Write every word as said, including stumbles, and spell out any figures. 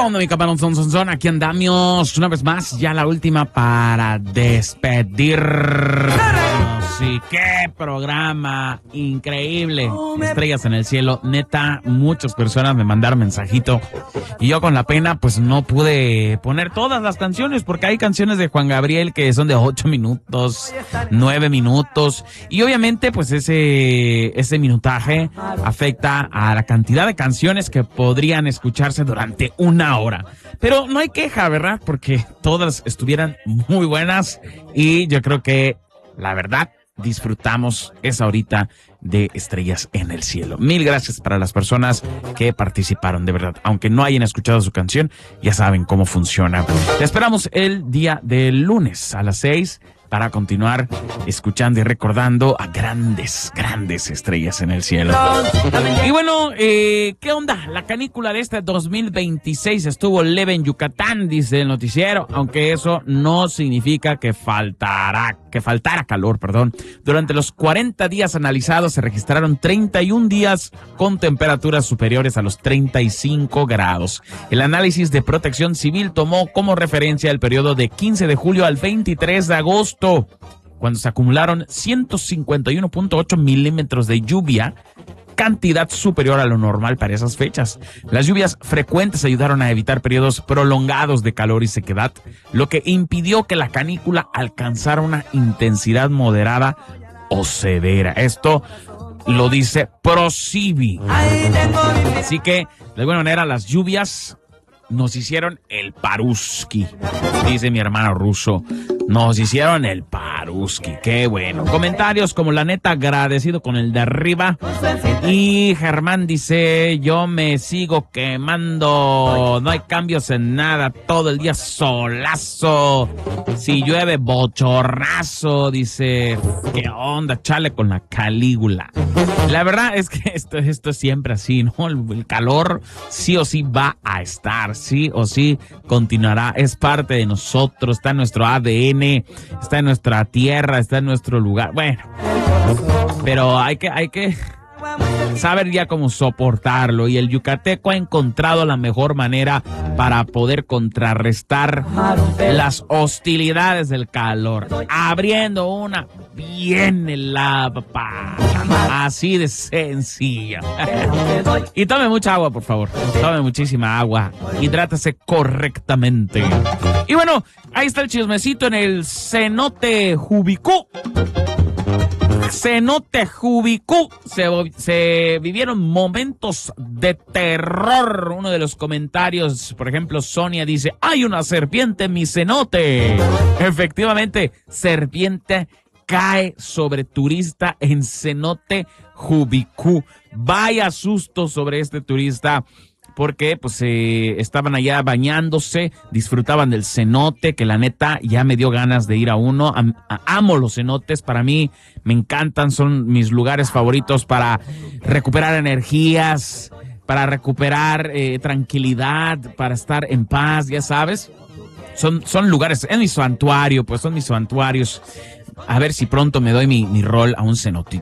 onda, mi camarón son, son, son? Aquí andamos una vez más, ya la última para despedirnos. Sí, qué programa increíble. Estrellas en el cielo, neta, muchas personas me mandaron mensajito y yo con la pena pues no pude poner todas las canciones porque hay canciones de Juan Gabriel que son de ocho minutos, nueve minutos y obviamente pues ese, ese minutaje afecta a la cantidad de canciones que podrían escucharse durante una hora. Pero no hay queja, ¿verdad? Porque todas estuvieran muy buenas y yo creo que la verdad disfrutamos esa horita de Estrellas en el Cielo. Mil gracias para las personas que participaron, de verdad. Aunque no hayan escuchado su canción, ya saben cómo funciona. Te esperamos el día del lunes a las seis para continuar escuchando y recordando a grandes, grandes estrellas en el cielo. Y bueno, eh, ¿qué onda? La canícula de este dos mil veintiséis estuvo leve en Yucatán, dice el noticiero, aunque eso no significa que faltará, que faltara calor, perdón. Durante los cuarenta días analizados se registraron treinta y un días con temperaturas superiores a los treinta y cinco grados. El análisis de Protección Civil tomó como referencia el periodo de quince de julio al veintitrés de agosto, cuando se acumularon ciento cincuenta y uno punto ocho milímetros de lluvia, cantidad superior a lo normal para esas fechas. Las lluvias frecuentes ayudaron a evitar periodos prolongados de calor y sequedad, lo que impidió que la canícula alcanzara una intensidad moderada o severa. Esto lo dice ProCivi. Así que, de alguna manera, las lluvias nos hicieron el paruski, dice mi hermano ruso. Nos hicieron el paruski, qué bueno. Comentarios como la neta agradecido con el de arriba. Y Germán dice, yo me sigo quemando, no hay cambios en nada, todo el día solazo, si llueve bochornazo, dice, qué onda, chale con la Calígula. La verdad es que esto, esto es siempre así, ¿no? El, el calor sí o sí va a estar, sí o sí continuará, es parte de nosotros, está en nuestro A D N, está en nuestra tierra, está en nuestro lugar. Bueno, pero hay que, hay que saber ya cómo soportarlo, y el yucateco ha encontrado la mejor manera para poder contrarrestar las hostilidades del calor, abriendo una bien helada, papá. Así de sencilla. Y tome mucha agua, por favor. Tome muchísima agua. Hidrátese correctamente. Y bueno, ahí está el chismecito en el cenote Jubicú. Cenote Jubicú, se, se vivieron momentos de terror. Uno de los comentarios, por ejemplo, Sonia dice, hay una serpiente en mi cenote. Efectivamente, serpiente cae sobre turista en cenote Jubicú. Vaya susto sobre este turista, porque pues eh, estaban allá bañándose, disfrutaban del cenote, que la neta ya me dio ganas de ir a uno. Am, a, amo los cenotes, para mí me encantan, son mis lugares favoritos para recuperar energías, para recuperar eh, tranquilidad, para estar en paz, ya sabes. Son, son lugares, es mi santuario, pues son mis santuarios. A ver si pronto me doy mi, mi rol a un cenotito.